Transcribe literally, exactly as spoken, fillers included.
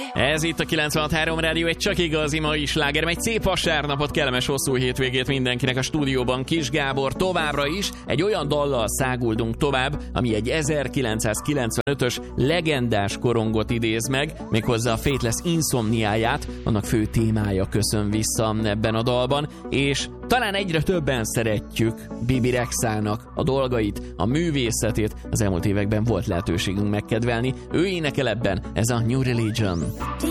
Ez itt a kilencvenhat három Rádió, egy csak igazi mai sláger. Egy szép vasárnapot, kellemes hosszú hétvégét mindenkinek a stúdióban. Kis Gábor továbbra is egy olyan dallal száguldunk tovább, ami egy ezerkilencszázkilencvenötös legendás korongot idéz meg, méghozzá a Faithless Insomniáját, annak fő témája köszön vissza ebben a dalban, és talán egyre többen szeretjük Bibi Rexhának a dolgait, a művészetét. Az elmúlt években volt lehetőségünk megkedvelni. Ő énekel ebben, ez a New Religion.